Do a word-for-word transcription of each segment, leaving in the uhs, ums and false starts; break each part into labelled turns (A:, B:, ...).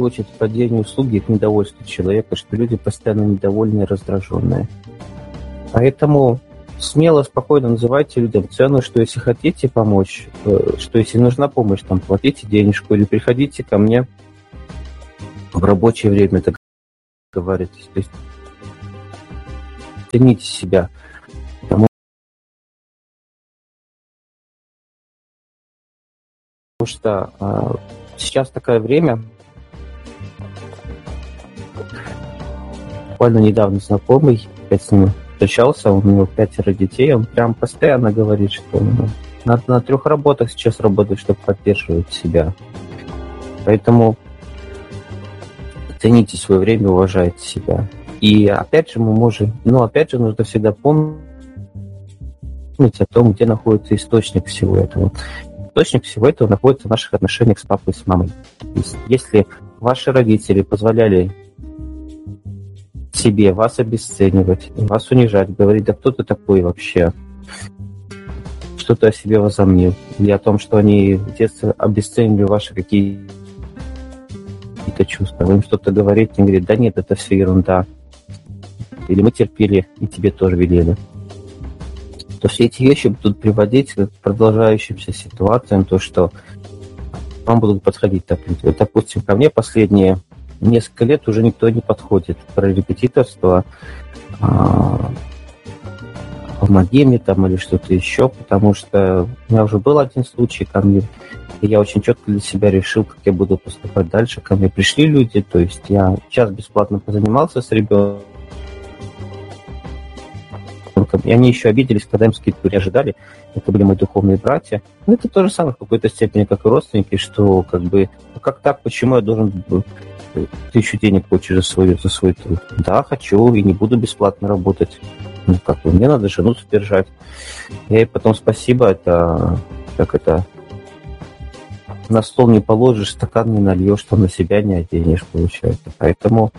A: очередь по деянию услуги к недовольству человека, что люди постоянно недовольные и раздраженные. Поэтому смело, спокойно называйте людям цену, что если хотите помочь, что если нужна помощь, там, платите денежку или приходите ко мне в рабочее время, договаривайтесь. То есть цените себя. Потому что а, сейчас такое время. Буквально недавно знакомый, опять с ним встречался, у него пятеро детей, он прям постоянно говорит, что ну, надо на трех работах сейчас работать, чтобы поддерживать себя. Поэтому цените свое время, уважайте себя. И опять же мы можем, ну опять же нужно всегда помнить о том, где находится источник всего этого. Источник всего этого находится в наших отношениях с папой и с мамой. Если ваши родители позволяли себе вас обесценивать, вас унижать, говорить, да кто ты такой вообще, что ты о себе возомнил, или о том, что они в детстве обесценивали ваши какие-то чувства, вы им что-то говорите, они говорят, да нет, это все ерунда, или мы терпели, и тебе тоже велели, то все эти вещи будут приводить к продолжающимся ситуациям, то, что вам будут подходить так люди. Допустим, ко мне последние несколько лет уже никто не подходит про репетиторство, а, помоги мне там или что-то еще, потому что у меня уже был один случай ко мне, и я очень четко для себя решил, как я буду поступать дальше. Ко мне пришли люди, то есть я час бесплатно позанимался с ребенком, и они еще обиделись, когда им скидку не ожидали. Это были мои духовные братья. Ну, это то же самое в какой-то степени, как и родственники, что как бы, ну, как так, почему я должен тысячу денег получить за свой, за свой труд? Да, хочу и не буду бесплатно работать. Ну, как бы, мне надо жену содержать. Я ей потом спасибо, это, как это, на стол не положишь, стакан не нальешь, что на себя не оденешь, получается. Поэтому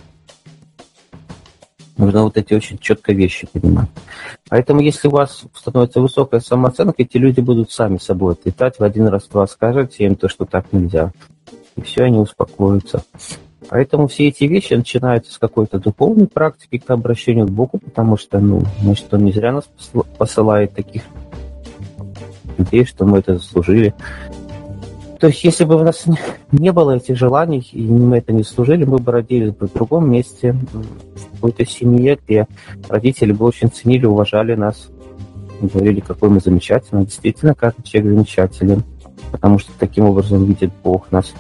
A: нужно вот эти очень четко вещи понимать. Поэтому, если у вас становится высокая самооценка, эти люди будут сами собой отлетать. В один раз два скажете им то, что так нельзя. И все, они успокоятся. Поэтому все эти вещи начинаются с какой-то духовной практики к обращению к Богу, потому что, ну, значит, Он не зря нас посылает таких людей, что мы это заслужили. То есть, если бы у нас не было этих желаний, и мы это не заслужили, мы бы родились бы в другом месте, в какой-то семье, где родители бы очень ценили, уважали нас, говорили, какой мы замечательный. Действительно, каждый человек замечателен, потому что таким образом видит Бог нас.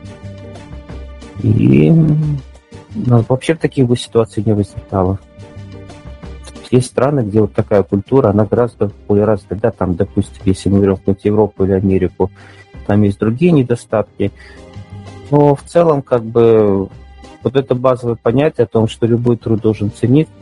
A: И ну, вообще в таких бы ситуациях не возникало. Есть страны, где вот такая культура, она гораздо более развита. Да, там, допустим, если мы берем в Европу или Америку, там есть другие недостатки. Но в целом, как бы, вот это базовое понятие о том, что любой труд должен цениться,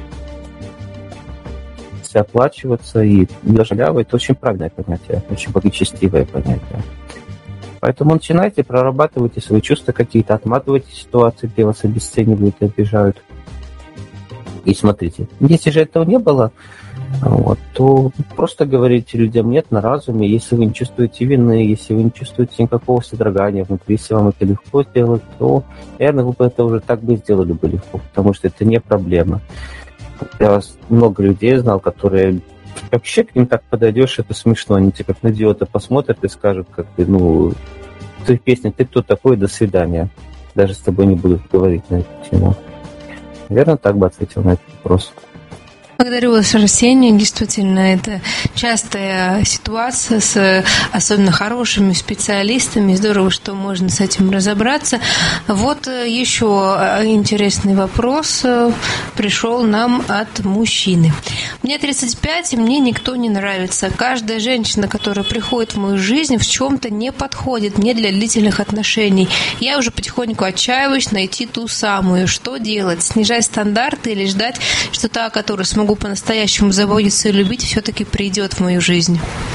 A: оплачиваться и не халявы, это очень правильное понятие, очень благочестивое понятие. Поэтому начинайте, прорабатывайте свои чувства какие-то, отматывайте ситуации, где вас обесценивают и обижают. И смотрите, если же этого не было, вот, то просто говорите людям нет на разуме. Если вы не чувствуете вины, если вы не чувствуете никакого содрогания внутри, если вам это легко сделать, то, наверное, вы бы это уже так бы сделали бы легко, потому что это не проблема. Я много людей знал, которые вообще к ним так подойдешь, это смешно. Они тебе как на идиота посмотрят и скажут, как ты, ну, ты песня, ты кто такой, до свидания. Даже с тобой не будут говорить на эту тему. Наверное, так бы ответил на этот вопрос.
B: Благодарю вас, Арсений. Действительно, это частая ситуация с особенно хорошими специалистами. Здорово, что можно с этим разобраться. Вот еще интересный вопрос пришел нам от мужчины. Мне тридцать пять, и мне никто не нравится. Каждая женщина, которая приходит в мою жизнь, в чем-то не подходит мне для длительных отношений. Я уже потихоньку отчаиваюсь найти ту самую. Что делать? Снижать стандарты или ждать, что та, которую смогу по-настоящему заботиться и любить, все-таки придет в мою жизнь?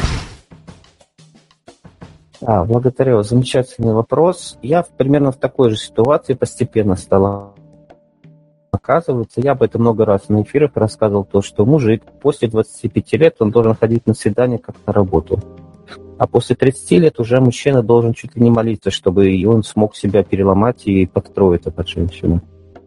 A: А, благодарю. Замечательный вопрос. Я примерно в такой же ситуации постепенно стала оказываться. Я об этом много раз на эфирах рассказывал, то, что мужик после двадцати пяти лет, он должен ходить на свидание как на работу. А после тридцати лет уже мужчина должен чуть ли не молиться, чтобы и он смог себя переломать и подстроиться под женщину.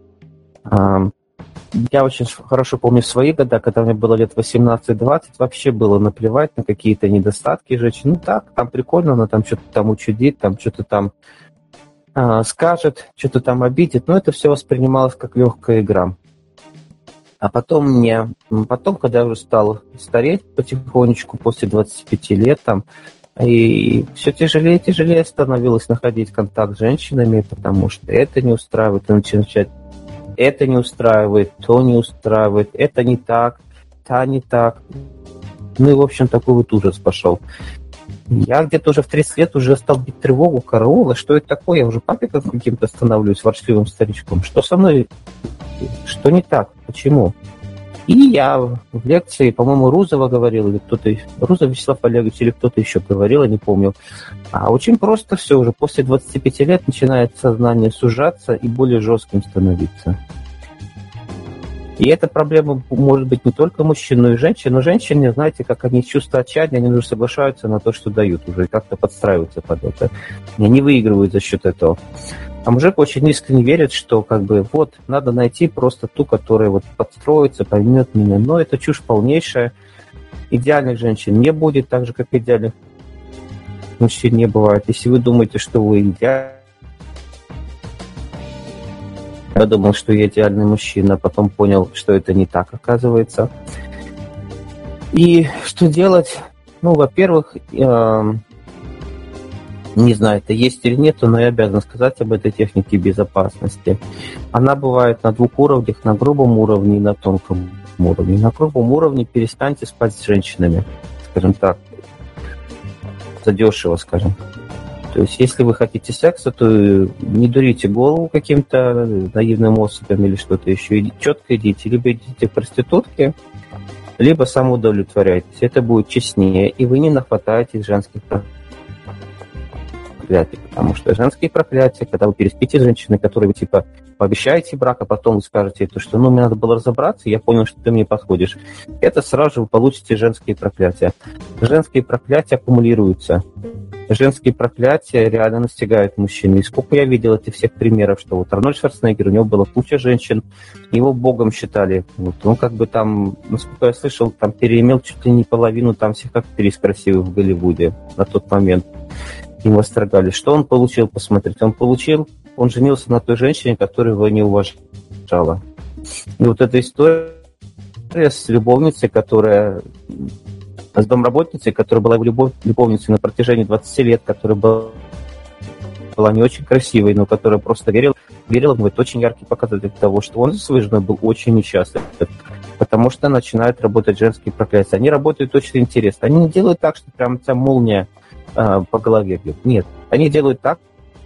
A: Я очень хорошо помню свои года, когда мне было лет восемнадцать-двадцать, вообще было наплевать на какие-то недостатки женщин. Ну так, там прикольно, она там что-то там учудит, там что-то там э, скажет, что-то там обидит, но это все воспринималось как легкая игра. А потом мне, потом, когда я уже стал стареть потихонечку, после двадцати пяти лет, там, и все тяжелее и тяжелее становилось находить контакт с женщинами, потому что это не устраивает, и начинать это не устраивает, то не устраивает, это не так, та не так. Ну и, в общем, такой вот ужас пошел. Я где-то уже в тридцать лет уже стал бить тревогу, караула, что это такое? Я уже папе каким-то становлюсь, ворчливым старичком. Что со мной? Что не так? Почему? И я в лекции, по-моему, Рузова говорил, или кто-то, Рузов Вячеслав Олегович, или кто-то еще говорил, я не помню. А очень просто все, уже после двадцати пяти лет начинает сознание сужаться и более жестким становиться. И эта проблема может быть не только мужчин, но и женщин. Но женщины, знаете, как они чувства отчаяния, они уже соглашаются на то, что дают, уже как-то подстраиваются под это. И они выигрывают за счет этого. А мужик очень искренне верит, что как бы вот надо найти просто ту, которая вот подстроится, поймет меня. Но это чушь полнейшая. Идеальных женщин не будет, так же, как идеальных мужчин не бывает. Если вы думаете, что вы идеальны, я думал, что я идеальный мужчина, потом понял, что это не так, оказывается. И что делать? Ну, во-первых, э, не знаю, это есть или нет, но я обязан сказать об этой технике безопасности. Она бывает на двух уровнях, на грубом уровне и на тонком уровне. На грубом уровне перестаньте спать с женщинами, скажем так, задешево, скажем. То есть, если вы хотите секса, то не дурите голову каким-то наивным особям или что-то еще. И четко идите. Либо идите в проститутки, либо самоудовлетворяйтесь. Это будет честнее, и вы не нахватаетесь женских проклятий. Потому что женские проклятия, когда вы переспите с женщиной, которой вы типа пообещаете брак, а потом вы скажете, то, что ну, мне надо было разобраться, я понял, что ты мне подходишь. Это сразу же вы получите женские проклятия. Женские проклятия аккумулируются. Женские проклятия реально настигают мужчин. И сколько я видел этих всех примеров, что вот Арнольд Шварценеггер, у него была куча женщин, его богом считали. Вот он как бы там, насколько я слышал, там переимел чуть ли не половину там всех актрис красивых в Голливуде на тот момент. Им восторгали. Что он получил, посмотрите? Он получил, он женился на той женщине, которую его не уважала. И вот эта история с любовницей, которая... с домработницей, которая была его любов, любовницей на протяжении двадцати лет, которая была, была не очень красивой, но которая просто верила, верила в это очень яркий показатель того, что он за своей женой был очень несчастлив, потому что начинают работать женские проклятия. Они работают очень интересно. Они не делают так, что прям вся молния а, по голове бьет. Нет. Они делают так.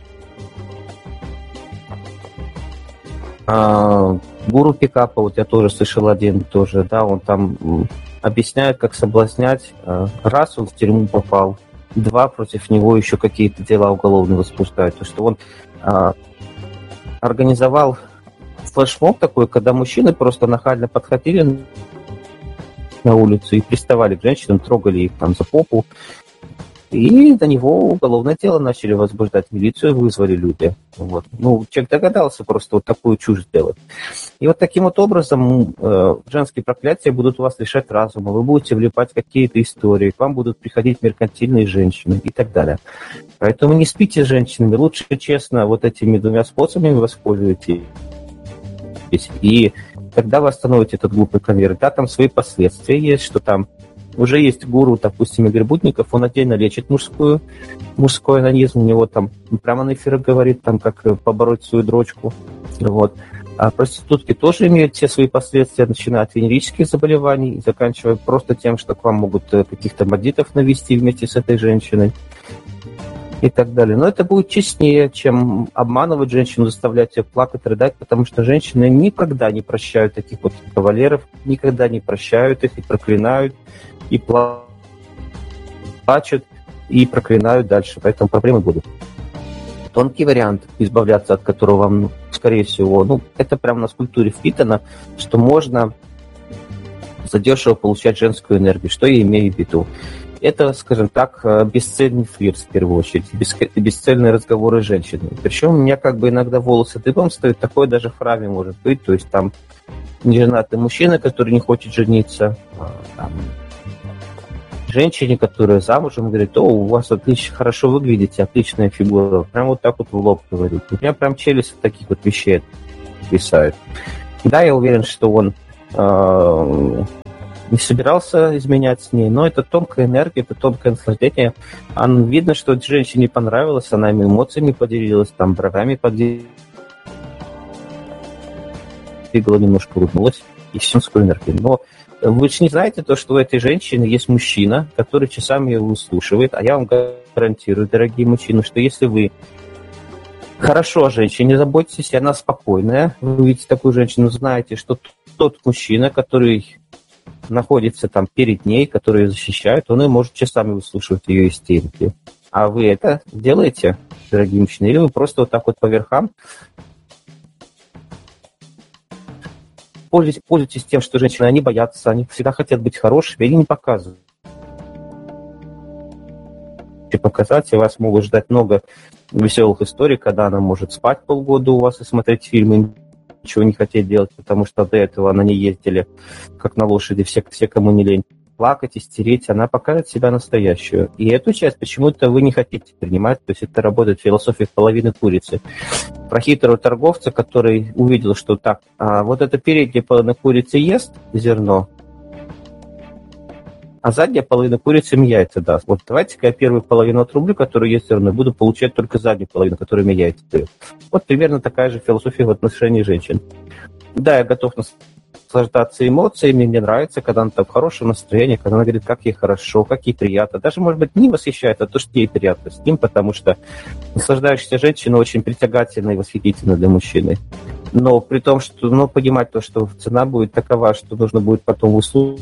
A: А, гуру пикапа, вот я тоже слышал один тоже, да, он там... объясняют, как соблазнять. Раз он в тюрьму попал, два против него еще какие-то дела уголовные возбуждают. То, что он а, организовал флешмоб такой, когда мужчины просто нахально подходили на улицу и приставали к женщинам, трогали их там за попу. И на него уголовное дело начали возбуждать, милицию вызвали люди. Вот. Ну, человек догадался просто вот такую чушь сделать. И вот таким вот образом э, женские проклятия будут вас лишать разума, вы будете влипать в какие-то истории, к вам будут приходить меркантильные женщины и так далее. Поэтому не спите с женщинами, лучше честно вот этими двумя способами воспользуйтесь. И тогда вы остановите этот глупый конвейер. Да, там свои последствия есть, что там уже есть гуру, допустим, Игорь Будников, он отдельно лечит мужскую, мужской анонизм, у него там прямо на эфире говорит, там, как побороть свою дрочку. Вот. А проститутки тоже имеют все свои последствия, начиная от венерических заболеваний и заканчивая просто тем, что к вам могут каких-то бандитов навести вместе с этой женщиной и так далее. Но это будет честнее, чем обманывать женщину, заставлять ее плакать, рыдать, потому что женщины никогда не прощают таких вот кавалеров, никогда не прощают их и проклинают, и плачут, и проклинают дальше. Поэтому проблемы будут. Тонкий вариант, избавляться от которого вам, ну, скорее всего, ну, это прямо на скульптуре впитано, что можно задешево получать женскую энергию. Что я имею в виду? это, скажем так, бесцельный флирт в первую очередь, бесцельные разговоры с женщиной. Причем у меня как бы иногда волосы дыбом стоят, такое даже в храме может быть, то есть там неженатый мужчина, который не хочет жениться, там, женщине, которая замужем, говорит: о, у вас отлично, хорошо выглядите, отличная фигура. Прям вот так вот в лоб говорит. У меня прям челюсть от таких вот вещей писает. Да, я уверен, что он э, не собирался изменять с ней, но это тонкая энергия, это тонкое наслаждение. А видно, что женщине понравилось, она ими эмоциями поделилась, там бровями подвигала, немножко улыбнулась, и всемскую энергию. Но вы же не знаете то, что у этой женщины есть мужчина, который часами ее выслушивает, а я вам гарантирую, дорогие мужчины, что если вы хорошо о женщине заботитесь, и она спокойная, вы видите такую женщину, знаете, что тот мужчина, который находится там перед ней, который ее защищает, он и может часами выслушивать ее истерики. А вы это делаете, дорогие мужчины, или вы просто вот так вот по верхам Пользуйтесь, пользуйтесь тем, что женщины, они боятся, они всегда хотят быть хорошими, они не показывают. И показать, и вас могут ждать много веселых историй, когда она может спать полгода у вас и смотреть фильмы, ничего не хотеть делать, потому что до этого она не ездили, как на лошади, все, все кому не лень. Плакать, истерить, она покажет себя настоящую. И эту часть почему-то вы не хотите принимать, то есть это работает философия половины курицы. Про хитрого торговца, который увидел, что так, а вот эта передняя половина курицы ест зерно, а задняя половина курицы мне яйца даст. Вот давайте-ка я первую половину отрублю, которую ест зерно, и буду получать только заднюю половину, которая мне яйца дает. Вот примерно такая же философия в отношении женщин. Да, я готов наслаждаться эмоциями, мне нравится, когда она там в хорошем настроении, когда она говорит, как ей хорошо, как ей приятно. Даже, может быть, не восхищает, а то, что ей приятно с ним, потому что наслаждающаяся женщина очень притягательна и восхитительна для мужчины. Но при том, что, ну, понимать то, что цена будет такова, что нужно будет потом услуг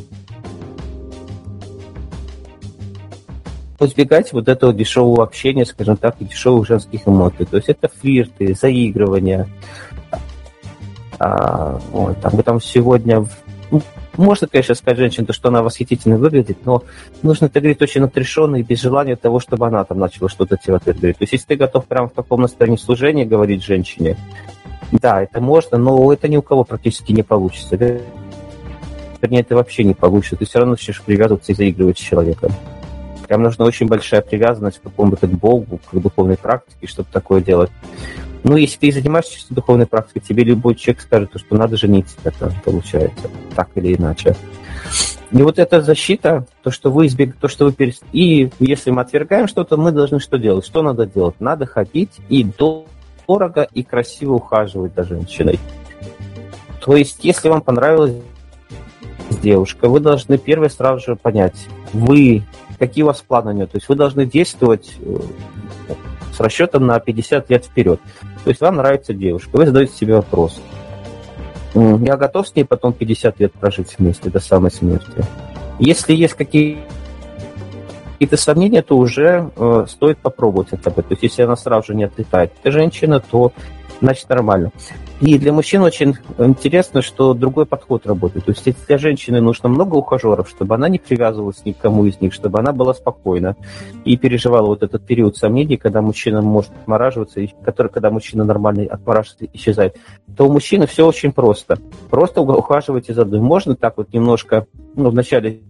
A: избегать вот этого дешевого общения, скажем так, и дешевых женских эмоций. То есть это флирты, заигрывания. А, вот, там, вы там сегодня... Ну, можно, конечно, сказать женщине, что она восхитительно выглядит, но нужно это говорить очень отрешенно и без желания того, чтобы она там начала что-то тебе в ответ говорить. То есть если ты готов прямо в таком настроении служения говорить женщине, да, это можно, но это ни у кого практически не получится. Вернее, это вообще не получится. Ты все равно начнешь привязываться и заигрывать с человеком. Прям нужна очень большая привязанность к какому-то к Богу, к духовной практике, чтобы такое делать. Ну, если ты занимаешься чисто духовной практикой, тебе любой человек скажет, что надо жениться, это получается, так или иначе. И вот эта защита, то, что вы избегаете, то, что вы перест... И если мы отвергаем что-то, мы должны что делать? Что надо делать? Надо ходить и дорого и красиво ухаживать за женщиной. То есть, если вам понравилась девушка, вы должны первое сразу же понять, вы, какие у вас планы у нее. То есть вы должны действовать с расчетом на пятьдесят лет вперед. То есть вам нравится девушка, вы задаете себе вопрос: я готов с ней потом пятьдесят лет прожить вместе до самой смерти? Если есть какие-то сомнения, то уже э, стоит попробовать это. То есть если она сразу же не отлетает, эта женщина, то значит нормально. И для мужчин очень интересно, что другой подход работает. То есть если для женщины нужно много ухажеров, чтобы она не привязывалась ни к кому из них, чтобы она была спокойна и переживала вот этот период сомнений, когда мужчина может отмораживаться, который, когда мужчина нормальный отмораживается и исчезает, то у мужчины все очень просто. Просто ухаживайте за одной. Можно так вот немножко, ну, вначале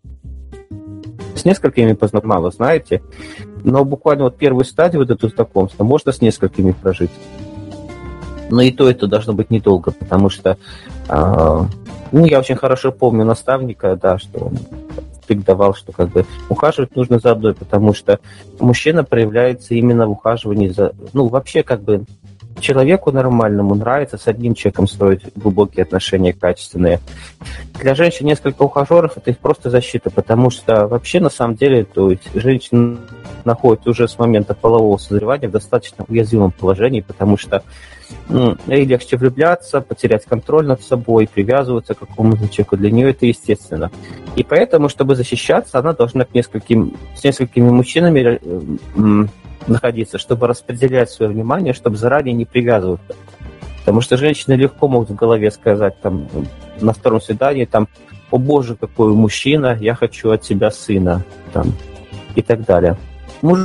A: с несколькими познакомиться, мало знаете, но буквально вот первую стадию вот эту знакомства можно с несколькими прожить. Но и то это должно быть недолго, потому что э, ну, я очень хорошо помню наставника, да, что он давал, что как бы ухаживать нужно за одной, потому что мужчина проявляется именно в ухаживании за... Ну, вообще, как бы, человеку нормальному нравится с одним человеком строить глубокие отношения, качественные. Для женщин несколько ухажеров — это их просто защита, потому что вообще, на самом деле, то есть женщина находится уже с момента полового созревания в достаточно уязвимом положении, потому что ну, ей легче влюбляться, потерять контроль над собой, привязываться к какому-то человеку. Для нее это естественно. И поэтому, чтобы защищаться, она должна к нескольким, с несколькими мужчинами э, находиться, чтобы распределять свое внимание, чтобы заранее не привязываться. Потому что женщины легко могут в голове сказать там, на втором свидании, там, о боже, какой мужчина, я хочу от тебя сына, там, и так далее. Муж...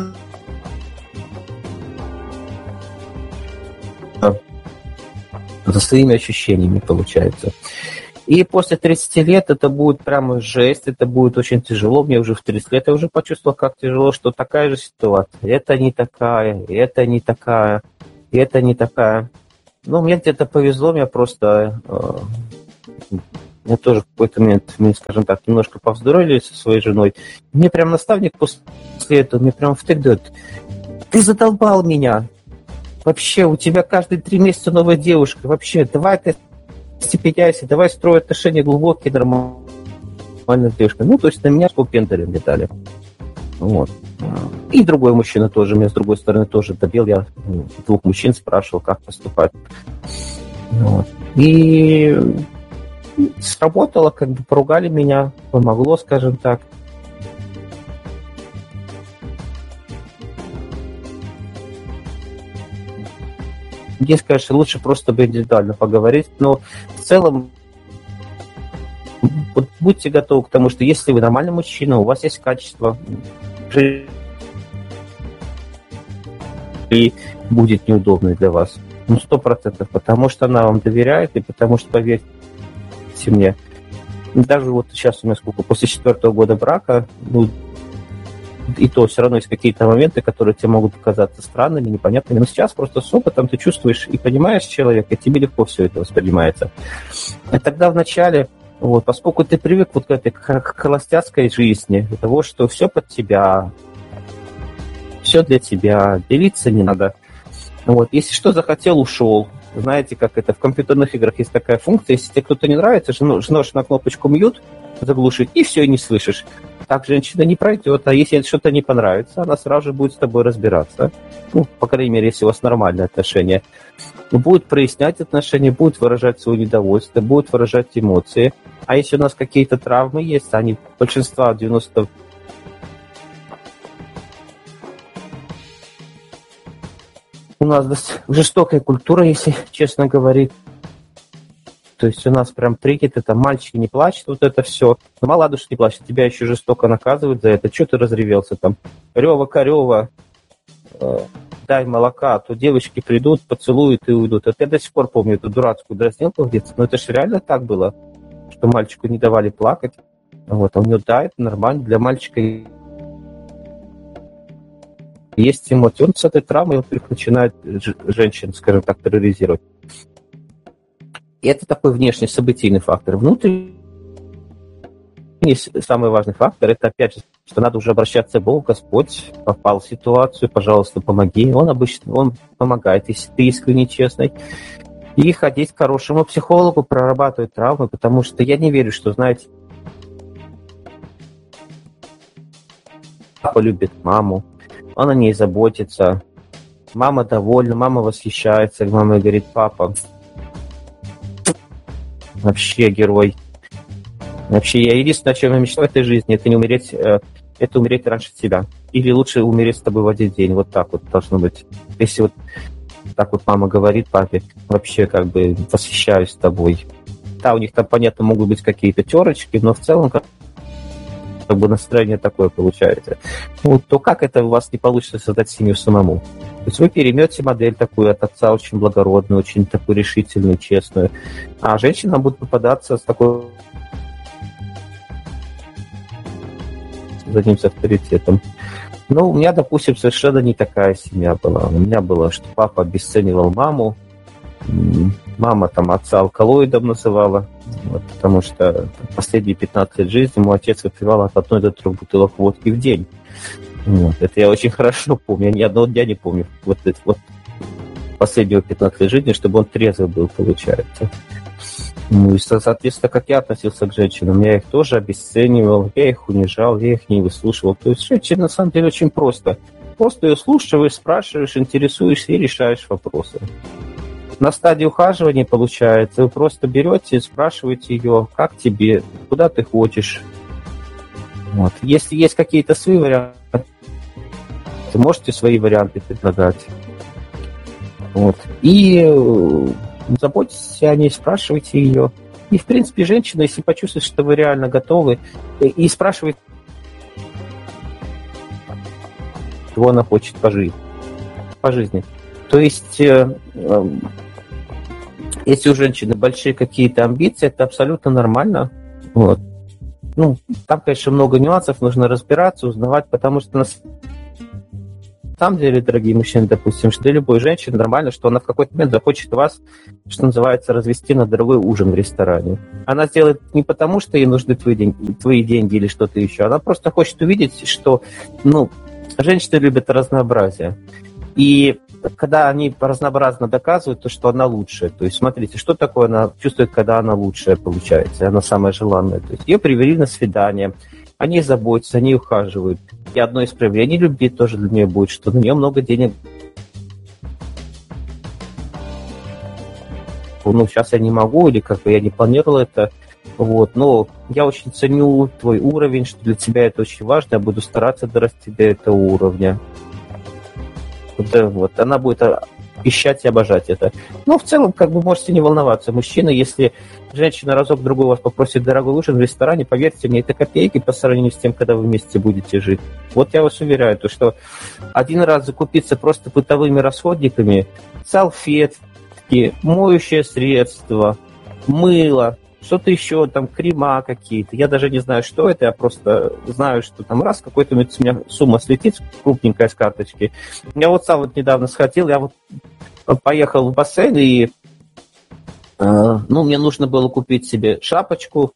A: за своими ощущениями, получается. И после тридцати лет это будет прямо жесть, это будет очень тяжело. Мне уже в тридцать лет я уже почувствовал, как тяжело, что такая же ситуация. Это не такая, это не такая, это не такая. Ну, мне где-то повезло, мне просто... Э, мне тоже в какой-то момент, мы, скажем так, немножко повздорили со своей женой. Мне прям наставник после этого, мне прям втык дает. Ты задолбал меня. Вообще, у тебя каждые три месяца новая девушка. Вообще, давай ты степеняйся, давай строй отношения глубокие, нормальные с девушкой. Ну, то есть на меня сколько пендалем летали. Вот. И другой мужчина тоже, меня с другой стороны тоже добил. Я двух мужчин спрашивал, как поступать. Вот. И сработало, как бы поругали меня, помогло, скажем так. Здесь, конечно, лучше просто бы индивидуально поговорить, но в целом вот будьте готовы к тому, что если вы нормальный мужчина, у вас есть качество, и будет неудобно для вас. Ну, сто процентов, потому что она вам доверяет, и потому что, поверьте мне, даже вот сейчас у меня сколько, после четвертого года брака, ну, и то все равно есть какие-то моменты, которые тебе могут показаться странными, непонятными. Но сейчас просто с опытом ты чувствуешь и понимаешь человека, и тебе легко все это воспринимается. И тогда вначале, вот, поскольку ты привык вот к этой к холостяцкой жизни, для того, что все под тебя, все для тебя, делиться не надо. Вот, если что захотел, ушел. Знаете, как это в компьютерных играх есть такая функция, если тебе кто-то не нравится, жмешь на кнопочку мьют, заглушить, и все, и не слышишь. Так женщина не пройдет, а если что-то не понравится, она сразу же будет с тобой разбираться. Ну, по крайней мере, если у вас нормальные отношения. Будет прояснять отношения, будет выражать свое недовольство, будет выражать эмоции. А если у нас какие-то травмы есть, они большинства девяносто у нас жестокая культура, если честно говорить. То есть у нас прям принято, там, мальчики не плачут, вот это все. Ну, мало душ не плачет, тебя еще жестоко наказывают за это. Что ты разревелся там? Рева-корева, э, дай молока, а то девочки придут, поцелуют и уйдут. Вот я до сих пор помню эту дурацкую дразнилку в детстве. Но это же реально так было, что мальчику не давали плакать. Вот, а у него, да, это нормально. Для мальчика есть эмоции. Он с этой травмой он начинает женщин, скажем так, терроризировать. И это такой внешний событийный фактор. Внутренний самый важный фактор, это опять же, что надо уже обращаться к Богу. Господь попал в ситуацию, пожалуйста, помоги. Он обычно, он помогает, если ты искренне, честный. И ходить к хорошему психологу, прорабатывать травмы, потому что я не верю, что, знаете, папа любит маму, он о ней заботится, мама довольна, мама восхищается, мама говорит, папа вообще герой. Вообще, я единственное, о чем я мечтаю в этой жизни, это не умереть, это умереть раньше себя. Или лучше умереть с тобой в один день. Вот так вот должно быть. Если вот так вот мама говорит папе, вообще как бы восхищаюсь тобой. Да, у них там, понятно, могут быть какие-то терочки, но в целом как, как бы настроение такое получается. Ну, то как это у вас не получится создать семью самому? То есть вы переймете модель такую от отца, очень благородную, очень такую решительную, честную, а женщина будет попадаться с такой с одним с авторитетом. Ну, у меня, допустим, совершенно не такая семья была. У меня было, что папа обесценивал маму, мама там отца алкалоидом называла, вот, потому что последние пятнадцать лет жизни мой отец выпивал от одной до трех бутылок водки в день. Вот. Это я очень хорошо помню. Я ни одного дня не помню. Вот это вот последнего пятнадцать лет жизни, чтобы он трезвый был, получается. Ну и, соответственно, как я относился к женщинам, я их тоже обесценивал, я их унижал, я их не выслушивал. То есть женщина, на самом деле, очень просто. Просто ее слушаешь, спрашиваешь, интересуешься и решаешь вопросы. На стадии ухаживания, получается, вы просто берете, спрашиваете ее, как тебе, куда ты хочешь. Вот. Если есть какие-то свои варианты, вы можете свои варианты предлагать. Вот. И заботьтесь о ней, спрашивайте ее. И, в принципе, женщина, если почувствует, что вы реально готовы, и спрашивает, чего она хочет по жизни. По жизни. То есть, э, э, если у женщины большие какие-то амбиции, это абсолютно нормально. Вот. Ну, там, конечно, много нюансов, нужно разбираться, узнавать, потому что на самом деле, дорогие мужчины, допустим, что для любой женщины нормально, что она в какой-то момент захочет вас, что называется, развести на дорогой ужин в ресторане. Она сделает не потому, что ей нужны твои деньги, твои деньги или что-то еще, она просто хочет увидеть, что, ну, женщины любят разнообразие. И когда они разнообразно доказывают то, что она лучшая, то есть смотрите, что такое она чувствует, когда она лучшая получается, она самая желанная. То есть ее привели на свидание, о ней заботятся, о ней ухаживают. И одно из проявлений любви тоже для нее будет, что на нее много денег. Ну, сейчас я не могу, или как бы я не планировал это. Вот, но я очень ценю твой уровень, что для тебя это очень важно, я буду стараться дорасти до этого уровня. Да, вот, она будет пищать и обожать это. Но в целом, как бы, можете не волноваться. Мужчина, если женщина разок-другой вас попросит дорогой ужин в ресторане, поверьте мне, это копейки по сравнению с тем, когда вы вместе будете жить. Вот я вас уверяю, то, что один раз закупиться просто бытовыми расходниками, салфетки, моющее средство, мыло, что-то еще, там, крема какие-то. Я даже не знаю, что это, я просто знаю, что там раз какой-то у меня сумма слетит, крупненькая с карточки. Я вот сам вот недавно сходил, я вот поехал в бассейн, и э, ну, мне нужно было купить себе шапочку,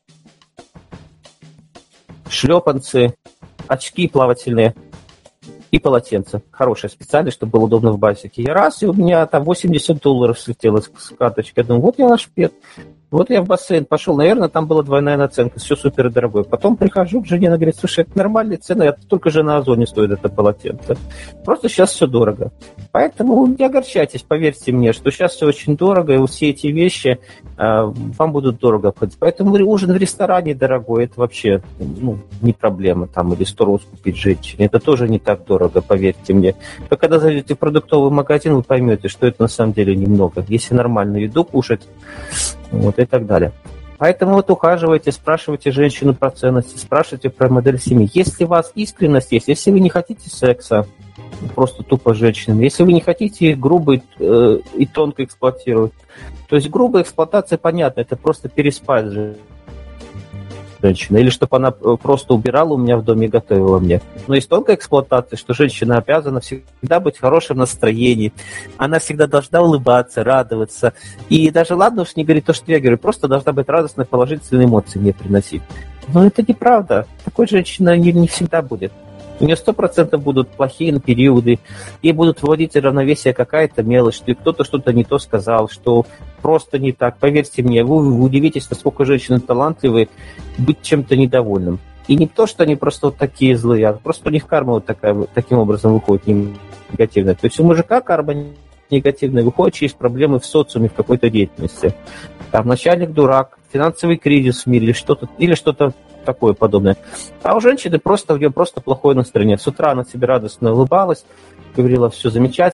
A: шлепанцы, очки плавательные и полотенце. Хорошее, специально, чтобы было удобно в базике. Я раз, и у меня там восемьдесят долларов слетело с карточки. Я думаю, вот я наш пет. Вот я в бассейн пошел, наверное, там была двойная наценка, все супер дорогое. Потом прихожу к жене, она говорит, слушай, это нормальная цена, это только же на Озоне стоит это полотенце. Просто сейчас все дорого. Поэтому не огорчайтесь, поверьте мне, что сейчас все очень дорого, и все эти вещи э, вам будут дорого обходить. Поэтому ужин в ресторане дорогой, это вообще ну, не проблема, там, или сто роз купить женщине, это тоже не так дорого, поверьте мне. Но когда зайдете в продуктовый магазин, вы поймете, что это на самом деле немного. Если нормальную еду кушать, вот, и так далее. Поэтому вот ухаживайте, спрашивайте женщину про ценности, спрашивайте про модель семьи. Если у вас искренность есть, если вы не хотите секса, просто тупо женщинам, если вы не хотите их грубо э, и тонко эксплуатировать, то есть грубая эксплуатация, понятно, это просто переспать же женщина, или чтобы она просто убирала у меня в доме и готовила мне. Но есть тонкая эксплуатация, что женщина обязана всегда быть в хорошем настроении, она всегда должна улыбаться, радоваться. И даже, ладно уж не говорить то, что я говорю, просто должна быть радостной, положительные эмоции мне приносить. Но это неправда. Такой женщина не, не всегда будет. У нее сто процентов будут плохие периоды, ей будут вводить равновесие какая-то мелочь, что кто-то что-то не то сказал, что просто не так. Поверьте мне, вы удивитесь, насколько женщины талантливые быть чем-то недовольным. И не то, что они просто вот такие злые, а просто у них карма вот такая, таким образом выходит негативная. То есть у мужика карма негативная выходит через проблемы в социуме, в какой-то деятельности. Там начальник дурак, финансовый кризис в мире или что-то, или что-то такое подобное. А у женщины просто, у нее просто плохое настроение. С утра она себе радостно улыбалась, говорила, все замечательно,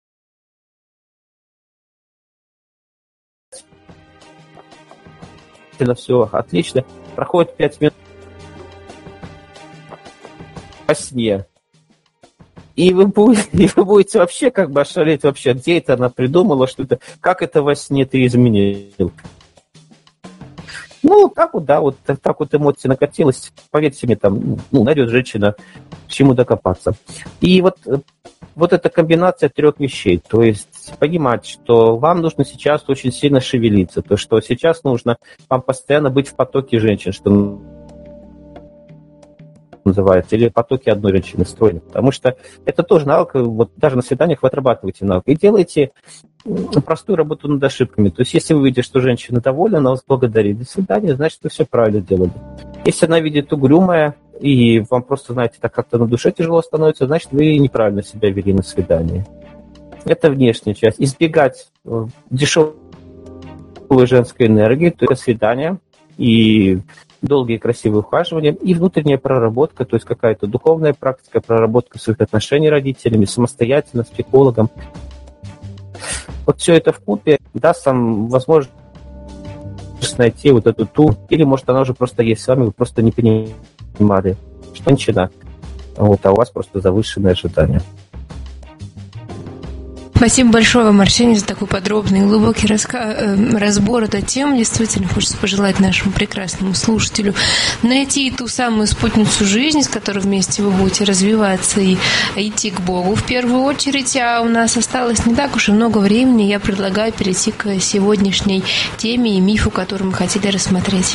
A: все отлично. Проходит пять минут во сне. И вы, будете, и вы будете вообще как бы ошалеть вообще, где это она придумала, что это, как это во сне ты изменил. Ну, так вот, да, вот так, так вот эмоции накатилась. Поверьте мне, там, ну, найдет женщина, к чему докопаться. И вот, вот эта комбинация трех вещей. То есть понимать, что вам нужно сейчас очень сильно шевелиться. То, что сейчас нужно вам постоянно быть в потоке женщин, что называется, или в потоке одной женщины стройной. Потому что это тоже навык, вот даже на свиданиях вы отрабатываете навык. И делаете простую работу над ошибками. То есть, если вы видите, что женщина довольна, она вас благодарит. До свидания, значит, вы все правильно делали. Если она видит угрюмая, и вам просто, знаете, так как-то на душе тяжело становится, значит, вы неправильно себя вели на свидании. Это внешняя часть. Избегать дешевой женской энергии, то есть свидания и долгие красивые ухаживания, и внутренняя проработка, то есть какая-то духовная практика, проработка своих отношений с родителями, самостоятельно, с психологом. Вот все это вкупе даст вам возможность найти вот эту ту, или, может, она уже просто есть с вами, вы просто не понимали, что женщина, вот, а у вас просто завышенные ожидания.
B: Спасибо большое вам, Арсений, за такой подробный и глубокий раска... разбор этой темы. Действительно, хочется пожелать нашему прекрасному слушателю найти ту самую спутницу жизни, с которой вместе вы будете развиваться и идти к Богу в первую очередь. А у нас осталось не так уж и много времени. Я предлагаю перейти к сегодняшней теме и мифу, который мы хотели рассмотреть.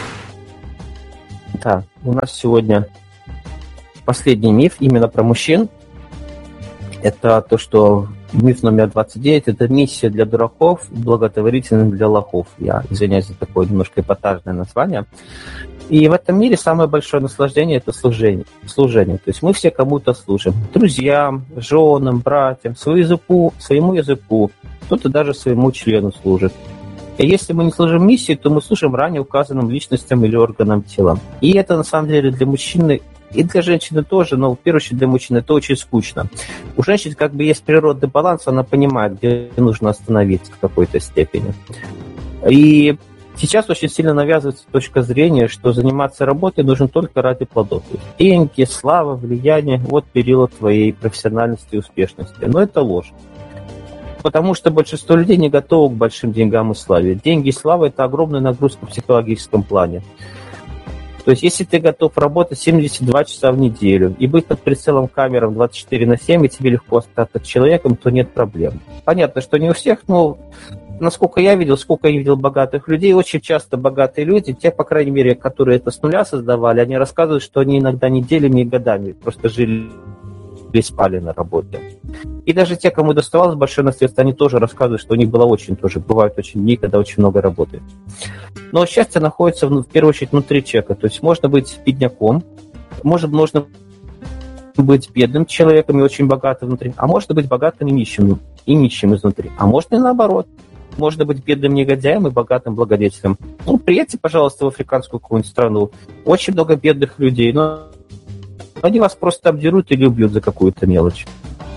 A: Да, у нас сегодня последний миф именно про мужчин. Это то, что миф номер двадцать девять – это миссия для дураков, благотворительность для лохов. Я извиняюсь за такое немножко эпатажное название. И в этом мире самое большое наслаждение – это служение. служение. То есть мы все кому-то служим. Друзьям, женам, братьям, своему языку, своему языку. Кто-то даже своему члену служит. И если мы не служим миссии, то мы служим ранее указанным личностям или органам тела. И это, на самом деле, для мужчины и для женщины тоже, но в первую очередь для мужчины это очень скучно. У женщины как бы есть природный баланс, она понимает, где нужно остановиться в какой-то степени. И сейчас очень сильно навязывается точка зрения, что заниматься работой нужно только ради плодов. Деньги, слава, влияние – вот период твоей профессиональности и успешности. Но это ложь. Потому что большинство людей не готовы к большим деньгам и славе. Деньги и слава – это огромная нагрузка в психологическом плане. То есть, если ты готов работать семьдесят два часа в неделю и быть под прицелом камерам двадцать четыре на семь, и тебе легко остаться человеком, то нет проблем. Понятно, что не у всех, но насколько я видел, сколько я видел богатых людей, очень часто богатые люди, те, по крайней мере, которые это с нуля создавали, они рассказывают, что они иногда неделями и годами просто жили и спали на работе. И даже те, кому доставалось большое наследство, они тоже рассказывают, что у них было очень тоже, бывают очень дни, когда очень много работы. Но счастье находится, в первую очередь, внутри человека. То есть можно быть бедняком, может, можно быть бедным человеком и очень богатым внутри, а можно быть богатым и нищим, и нищим изнутри. А можно и наоборот. Можно быть бедным негодяем и богатым благодетелем. Ну, приедьте, пожалуйста, в африканскую какую-нибудь страну. Очень много бедных людей, но они вас просто обдерут или убьют за какую-то мелочь.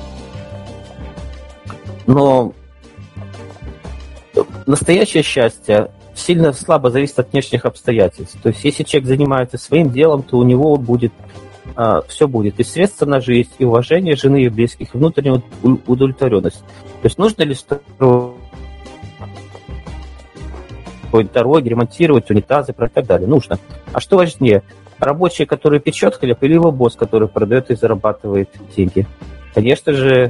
A: Но настоящее счастье сильно слабо зависит от внешних обстоятельств. То есть, если человек занимается своим делом, то у него будет а, все будет. И средства на жизнь, и уважение жены и близких, и внутренняя удовлетворенность. То есть, нужно ли строить дороги, ремонтировать унитазы и так далее? Нужно. А что важнее? Рабочий, который печет хлеб, или его босс, который продает и зарабатывает деньги? Конечно же,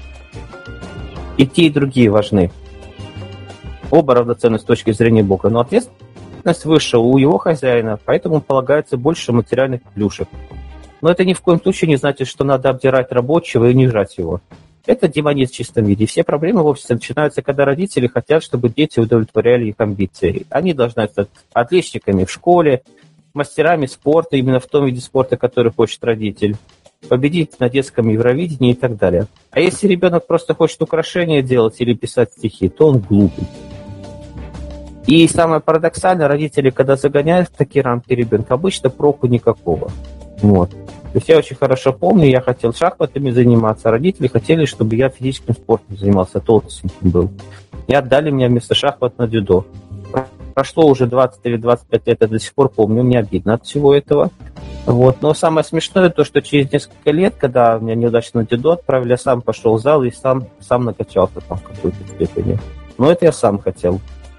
A: и те, и другие важны. Оба равноценны с точки зрения Бога, но ответственность выше у его хозяина, поэтому полагается больше материальных плюшек. Но это ни в коем случае не значит, что надо обдирать рабочего и унижать его. Это демонизм в чистом виде. Все проблемы в обществе начинаются, когда родители хотят, чтобы дети удовлетворяли их амбиции. Они должны стать отличниками в школе, мастерами спорта, именно в том виде спорта, который хочет родитель, победить на детском Евровидении и так далее. А если ребенок просто хочет украшения делать или писать стихи, то он глупый. И самое парадоксальное, родители, когда загоняют в такие рамки ребенка, обычно проку никакого. Вот. То есть я очень хорошо помню, я хотел шахматами заниматься, а родители хотели, чтобы я физическим спортом занимался, толстеньким был. И отдали меня вместо шахмат на дзюдо. Прошло уже двадцать или двадцать пять лет, я до сих пор помню, мне обидно от всего этого. Вот. Но самое смешное то, что через несколько лет, когда меня неудачно на дзюдо отправили, я сам пошел в зал и сам, сам накачался там в какой-то степени. Но это я сам хотел.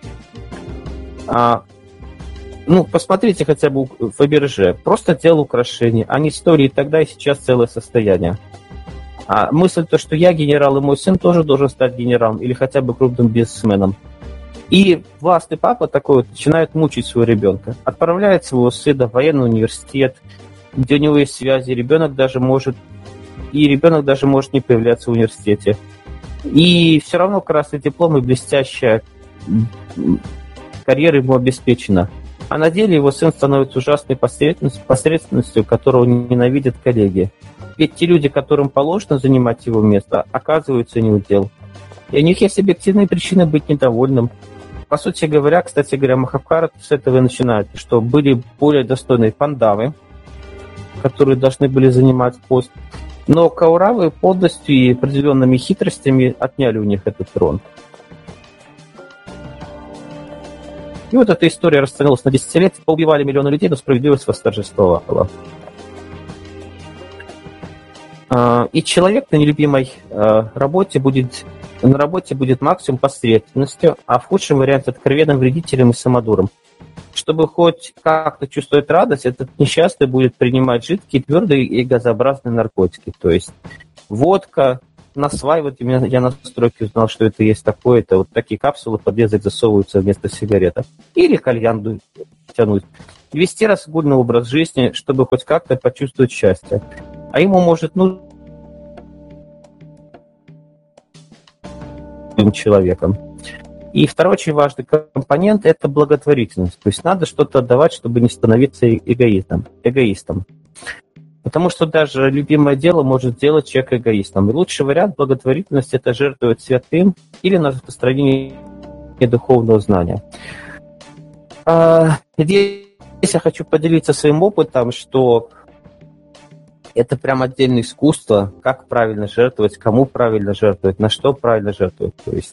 A: А, ну, посмотрите хотя бы Фаберже. Просто делал украшения. Они истории тогда и сейчас целое состояние. А мысль то, что я генерал и мой сын тоже должен стать генералом или хотя бы крупным бизнесменом. И властный папа такой вот начинает мучить своего ребенка. Отправляет своего сына в военный университет, где у него есть связи, ребенок даже может, и ребенок даже может не появляться в университете. И все равно красный диплом и блестящая карьера ему обеспечена. А на деле его сын становится ужасной посредственностью, посредственностью, которого ненавидят коллеги. Ведь те люди, которым положено занимать его место, оказываются не у дел. И у них есть объективные причины быть недовольным. По сути говоря, кстати говоря, Махабхарата с этого и начинается, что были более достойные пандавы, которые должны были занимать пост, но кауравы подлостью и определенными хитростями отняли у них этот трон. И вот эта история растянулась на десять лет, поубивали миллионы людей, но справедливость восторжествовала. И человек на нелюбимой работе будет, на работе будет максимум посредственностью, а в худшем варианте откровенным вредителем и самодуром. Чтобы хоть как-то чувствовать радость, этот несчастный будет принимать жидкие, твердые и газообразные наркотики. То есть водка, насваивать. Я на стройке узнал, что это есть такое. Это вот такие капсулы под язык засовываются вместо сигареток. Или кальян тянуть. Вести разгульный образ жизни, чтобы хоть как-то почувствовать счастье. А ему может нужен человеком. И второй очень важный компонент – это благотворительность. То есть надо что-то отдавать, чтобы не становиться эгоистом. эгоистом. Потому что даже любимое дело может сделать человека эгоистом. И лучший вариант благотворительности – это жертвовать святым или на распространение духовного знания. Здесь я хочу поделиться своим опытом, что это прям отдельное искусство, как правильно жертвовать, кому правильно жертвовать, на что правильно жертвовать. То есть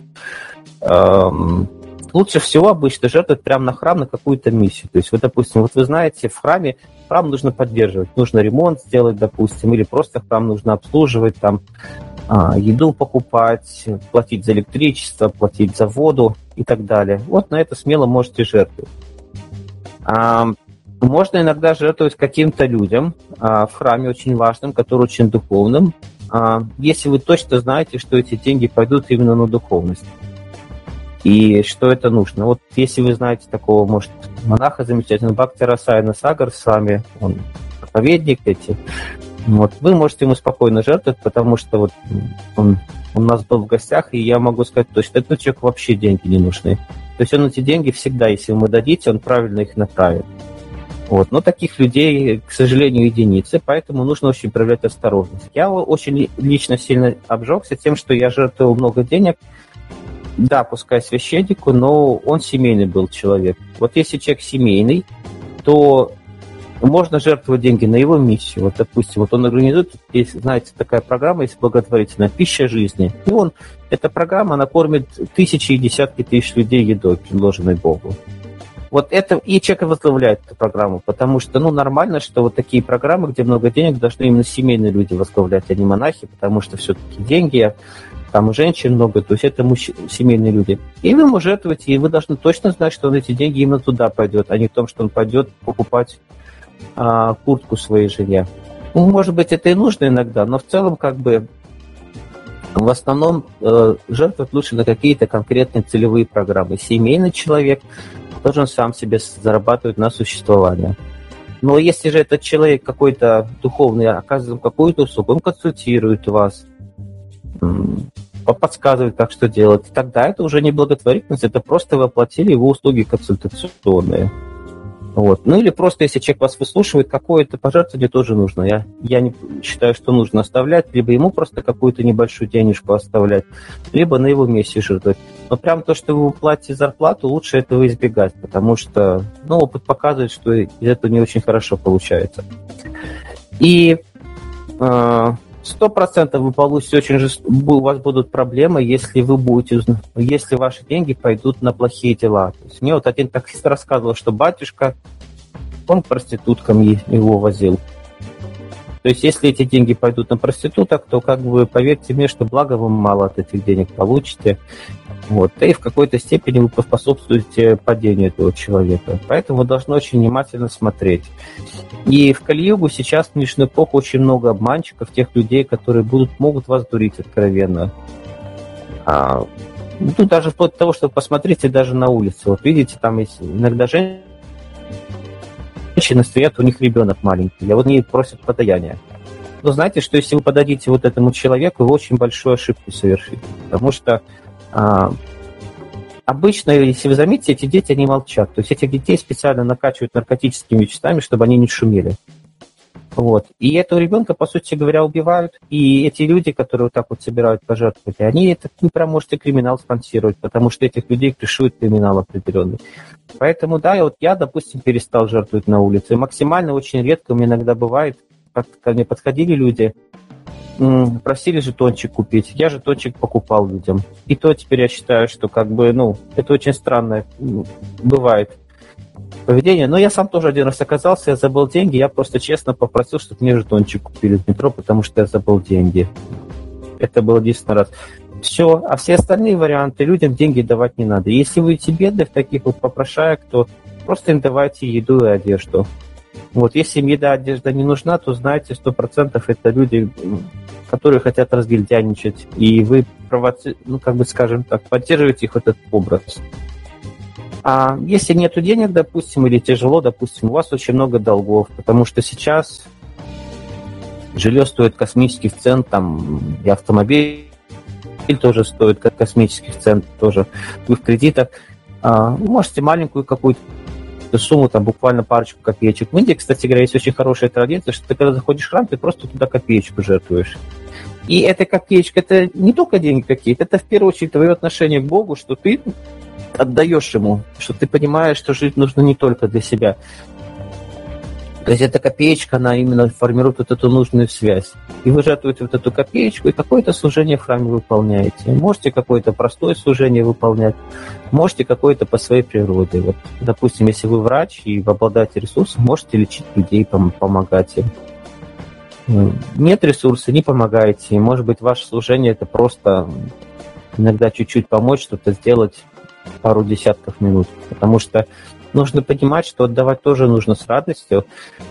A: эм, лучше всего обычно жертвовать прямо на храм, на какую-то миссию. То есть, вот, допустим, вот вы знаете, в храме храм нужно поддерживать, нужно ремонт сделать, допустим, или просто храм нужно обслуживать, там, а, еду покупать, платить за электричество, платить за воду и так далее. Вот на это смело можете жертвовать. А, можно иногда жертвовать каким-то людям а, в храме очень важным, который очень духовным, а, если вы точно знаете, что эти деньги пойдут именно на духовность. И что это нужно. Вот если вы знаете такого, может, монаха замечательного, Бхакти Расаяна Сагар с вами, он проповедник эти, вот, вы можете ему спокойно жертвовать, потому что вот он у нас был в гостях, и я могу сказать точно, этот человек вообще деньги не нужны. То есть он эти деньги всегда, если вы ему дадите, он правильно их направит. Вот. Но таких людей, к сожалению, единицы, поэтому нужно очень проявлять осторожность. Я очень лично сильно обжегся тем, что я жертвовал много денег, да, пускай священнику, но он семейный был человек. Вот если человек семейный, то можно жертвовать деньги на его миссию. Вот, допустим, вот он организует, есть, знаете, такая программа, есть благотворительная «Пища жизни». И он, эта программа, она кормит тысячи и десятки тысяч людей едой, предложенной Богу. Вот это и человек возглавляет эту программу, потому что, ну, нормально, что вот такие программы, где много денег, должны именно семейные люди возглавлять, а не монахи, потому что все-таки деньги, там и женщин много, то есть это мужч... семейные люди. И вы ему жертвуете, и вы должны точно знать, что он эти деньги именно туда пойдет, а не в том, что он пойдет покупать а, куртку своей жене. Ну, может быть, это и нужно иногда, но в целом, как бы, в основном э, жертвовать лучше на какие-то конкретные целевые программы. Семейный человек должен сам себе зарабатывать на существование. Но если же этот человек какой-то духовный, оказывает какую-то услугу, он консультирует вас, подсказывает, как что делать, тогда это уже не благотворительность, это просто вы оплатили его услуги консультационные. Вот. Ну или просто, если человек вас выслушивает, какое-то пожертвование тоже нужно. Я, я не считаю, что нужно оставлять, либо ему просто какую-то небольшую денежку оставлять, либо на его месте жертвовать. Но прям то, что вы платите зарплату, лучше этого избегать, потому что, ну, опыт показывает, что из этого не очень хорошо получается. И сто процентов вы получите очень жест... у вас будут проблемы, если вы будете, если ваши деньги пойдут на плохие дела. То есть мне вот один таксист рассказывал, что батюшка, он к проституткам его возил. То есть если эти деньги пойдут на проституток, то, как бы, поверьте мне, что благо вы мало от этих денег получите. Вот. И в какой-то степени вы поспособствуете падению этого человека. Поэтому вы должны очень внимательно смотреть. И в Кали-югу сейчас, в нынешнюю эпоху, очень много обманщиков, тех людей, которые будут, могут вас дурить откровенно. А, ну, даже вплоть до того, что посмотрите даже на улице. Вот видите, там есть иногда женщины, Женщины стоят, у них ребенок маленький, а вот они просят подаяния. Но знаете, что если вы подадите вот этому человеку, вы очень большую ошибку совершите. Потому что а, обычно, если вы заметите, эти дети, они молчат. То есть этих детей специально накачивают наркотическими веществами, чтобы они не шумели. Вот. И этого ребенка, по сути говоря, убивают. И эти люди, которые вот так вот собирают пожертвовать, они это, вы прям можете криминал спонсировать, потому что этих людей крышует криминал определенный. Поэтому, да, вот я, допустим, перестал жертвовать на улице. И максимально очень редко, у меня иногда бывает, как ко мне подходили люди, м, просили жетончик купить. Я жетончик покупал людям. И то теперь я считаю, что как бы, ну, это очень странное м, бывает поведение. Но я сам тоже один раз оказался, я забыл деньги, я просто честно попросил, чтобы мне жетончик купили в метро, потому что я забыл деньги. Это был единственный раз. Все, а все остальные варианты людям деньги давать не надо. Если вы будете бедных, таких вот попрошаек, то просто им давайте еду и одежду. Вот, если им еда, одежда не нужна, то знайте, сто процентов это люди, которые хотят разгильдяничать, и вы провоци... ну, как бы, скажем так, поддерживаете их этот образ. А если нету денег, допустим, или тяжело, допустим, у вас очень много долгов, потому что сейчас жилье стоит космических цен, там, и автомобиль тоже стоит как космических цен, тоже вы в кредитах. А, можете маленькую какую-то сумму, там буквально парочку копеечек. В Индии, кстати говоря, есть очень хорошая традиция, что ты когда заходишь в храм, ты просто туда копеечку жертвуешь. И эта копеечка, это не только деньги какие-то, это в первую очередь твое отношение к Богу, что ты отдаешь Ему, что ты понимаешь, что жить нужно не только для себя. То есть эта копеечка, она именно формирует вот эту нужную связь. И вы жертвуете вот эту копеечку, и какое-то служение в храме выполняете. Можете какое-то простое служение выполнять, можете какое-то по своей природе. Вот, допустим, если вы врач и вы обладаете ресурсом, можете лечить людей, помогать им. Нет ресурса, не помогаете. Может быть, ваше служение – это просто иногда чуть-чуть помочь, что-то сделать пару десятков минут. Потому что нужно понимать, что отдавать тоже нужно с радостью.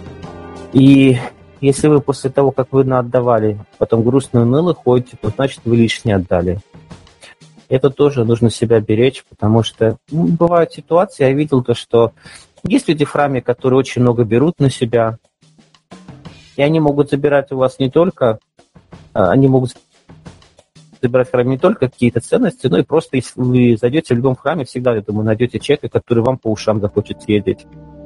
A: И если вы после того, как вы наотдавали, потом грустно и уныло ходите, то значит вы лишнее отдали. Это тоже нужно себя беречь, потому что ну, бывают ситуации, я видел то, что есть люди в храме, которые очень много берут на себя, и они могут забирать у вас не только, они могут забирать в храме не только какие-то ценности, но и просто, если вы зайдете в любом храме, всегда, я думаю, найдете человека, который вам по ушам захочет съездить.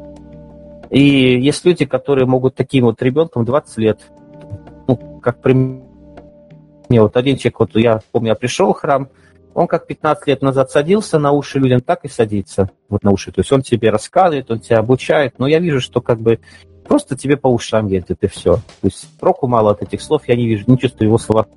A: И есть люди, которые могут таким вот ребенком двадцать лет, ну, как пример, вот один человек, вот я помню, я пришел в храм, он как пятнадцать лет назад садился на уши людям, так и садится вот на уши. То есть он тебе рассказывает, он тебя обучает, но я вижу, что как бы просто тебе по ушам едет, и все. То есть проку мало от этих слов, я не вижу, не чувствую его слова.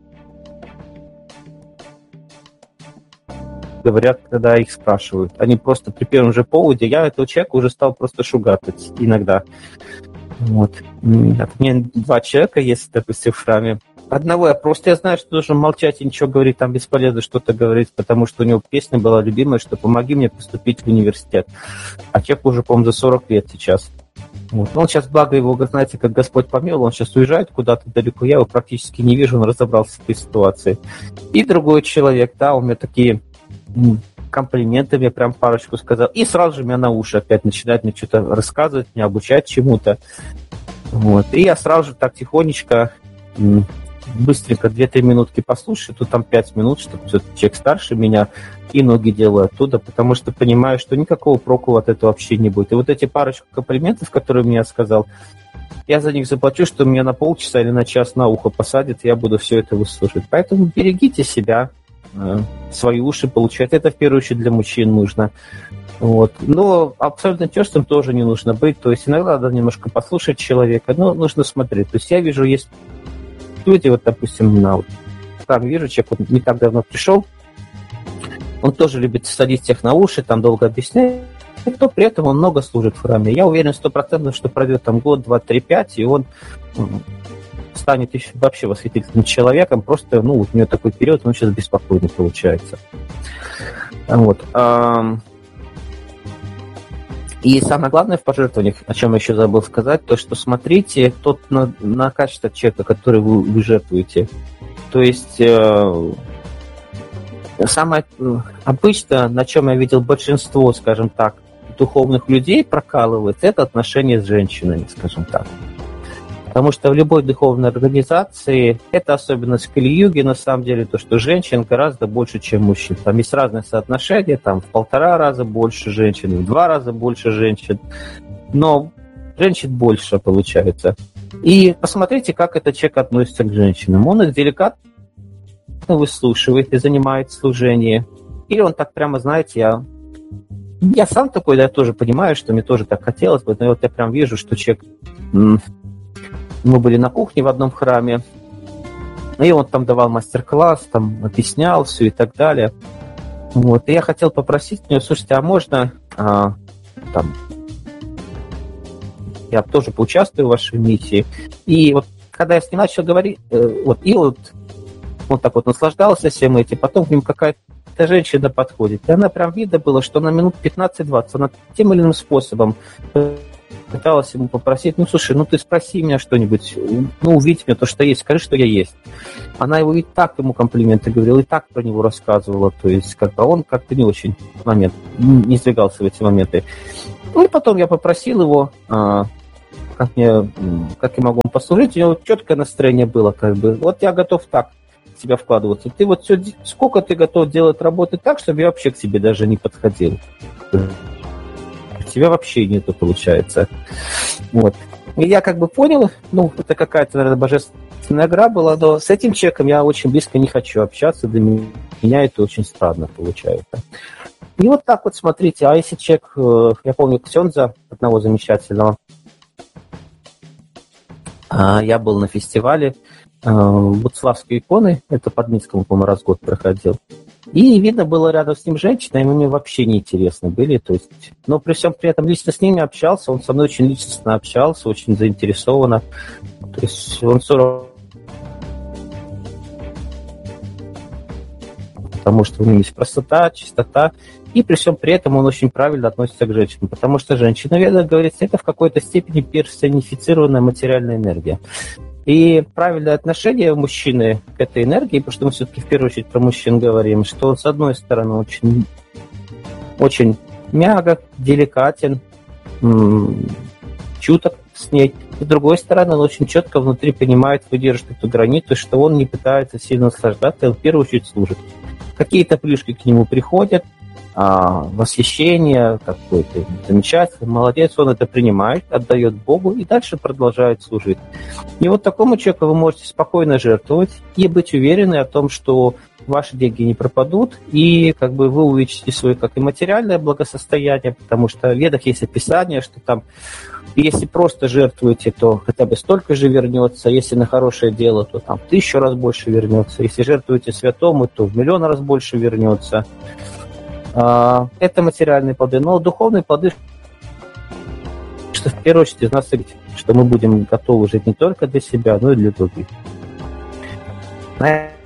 A: Говорят, когда их спрашивают. Они просто при первом же поводе, я этого человека уже стал просто шугатать иногда. Вот. От меня два человека есть, допустим, в храме. Одного я просто, я знаю, что должен молчать и ничего говорить, там бесполезно что-то говорить, потому что у него песня была любимая, что «Помоги мне поступить в университет». А человек уже, по-моему, за сорок лет сейчас. Вот. Он сейчас, благо его, знаете, как Господь помиловал, он сейчас уезжает куда-то далеко, я его практически не вижу, он разобрался с этой ситуацией. И другой человек, да, у меня такие комплименты, мне прям парочку сказал, и сразу же меня на уши опять начинает мне что-то рассказывать, меня обучать чему-то. Вот. И я сразу же так тихонечко, быстренько две-три минутки послушаю, тут там пять минут, чтобы человек старше меня, и ноги делаю оттуда, потому что понимаю, что никакого проку от этого вообще не будет. И вот эти парочку комплиментов, которые мне сказал, я за них заплачу, что меня на полчаса или на час на ухо посадят, и я буду все это выслушивать. Поэтому берегите себя, свои уши получать. Это в первую очередь для мужчин нужно. Вот. Но абсолютно тёстым тоже не нужно быть. То есть иногда надо немножко послушать человека, но нужно смотреть. То есть я вижу, есть люди, вот, допустим, на вот, там вижу, человек вот не так давно пришел, он тоже любит садить всех на уши, там долго объяснять, но при этом он много служит в храме. Я уверен сто процентов, что пройдет там год, два, три, пять, и он станет еще вообще восхитительным человеком, просто, ну, вот у него такой период, он сейчас беспокойный получается. Вот. И самое главное в пожертвованиях, о чем я еще забыл сказать, то, что смотрите тот на, на качество человека, который вы, вы жертвуете. То есть э, самое обычно, на чем я видел большинство, скажем так, духовных людей прокалывает, это отношения с женщинами, скажем так. Потому что в любой духовной организации, это особенность Кали-юги, на самом деле, то, что женщин гораздо больше, чем мужчин. Там есть разные соотношения, там в полтора раза больше женщин, в два раза больше женщин, но женщин больше получается. И посмотрите, как этот человек относится к женщинам. Он их деликатно выслушивает и занимает служение. Или он так прямо, знаете, я... Я сам такой, да, я тоже понимаю, что мне тоже так хотелось бы, но вот я прям вижу, что человек... Мы были на кухне в одном храме, И он там давал мастер-класс, там объяснял все и так далее. Вот. И я хотел попросить у него, слушайте, а можно а, там, я тоже поучаствую в вашей миссии. И вот когда я с ним начал говорить, э, вот, и вот он так вот наслаждался всем этим, потом к ним какая-то женщина подходит, и она прям видно было, что на минут пятнадцать-двадцать она тем или иным способом пыталась ему попросить, ну, слушай, ну, ты спроси меня что-нибудь, ну, увидь меня то, что есть, скажи, что я есть. Она его и так ему комплименты говорила, и так про него рассказывала, то есть, как бы он как-то не очень в момент, не сдвигался в эти моменты. Ну, и потом я попросил его, а, как, мне, как я могу вам послужить, у него четкое настроение было, как бы, вот я готов так в тебя вкладываться. Ты вот все, сколько ты готов делать работы так, чтобы я вообще к тебе даже не подходил. Тебя вообще нету, получается. Вот. И я как бы понял, ну, это какая-то, наверное, божественная игра была, но с этим человеком я очень близко не хочу общаться, для меня это очень странно получается. И вот так вот, смотрите, а если человек, я помню, ксенза одного замечательного, я был на фестивале Буцлавской иконы, это под Минском, по-моему, раз в год проходил. И видно было рядом с ним женщина, и мне вообще неинтересны были. То есть, но при всем при этом лично с ними общался, он со мной очень личностно общался, очень заинтересованно. То есть он сорок... Потому что у него есть простота, чистота, и при всем при этом он очень правильно относится к женщинам. Потому что женщина, веда, говорится, это в какой-то степени персонифицированная материальная энергия. И правильное отношение мужчины к этой энергии, потому что мы все-таки в первую очередь про мужчин говорим, что он, с одной стороны, очень, очень мягок, деликатен, м- чуток с ней, с другой стороны, он очень четко внутри понимает, выдержит эту границу, что он не пытается сильно наслаждаться, он в первую очередь служит. Какие-то плюшки к нему приходят, а, восхищение, какой-то замечательный, молодец, он это принимает, отдает Богу и дальше продолжает служить. И вот такому человеку вы можете спокойно жертвовать и быть уверены о том, что ваши деньги не пропадут, и как бы вы увеличите свое как и материальное благосостояние, потому что в Ведах есть описание, что там, если просто жертвуете, то хотя бы столько же вернется, если на хорошее дело, то там в тысячу раз больше вернется, если жертвуете святому, то в миллион раз больше вернется. Это материальные плоды, но духовные плоды, что в первую очередь из нас, что мы будем готовы жить не только для себя, но и для других.